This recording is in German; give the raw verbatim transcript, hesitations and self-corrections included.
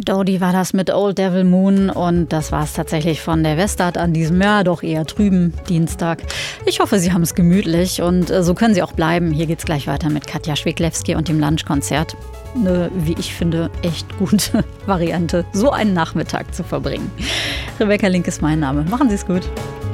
Dodie war das mit Old Devil Moon und das war es tatsächlich von der Westart an diesem, ja doch eher trüben Dienstag. Ich hoffe, Sie haben es gemütlich und so können Sie auch bleiben. Hier geht's gleich weiter mit Katja Schwiglewski und dem Lunchkonzert. Eine, wie ich finde, echt gute Variante, so einen Nachmittag zu verbringen. Rebecca Link ist mein Name. Machen Sie es gut.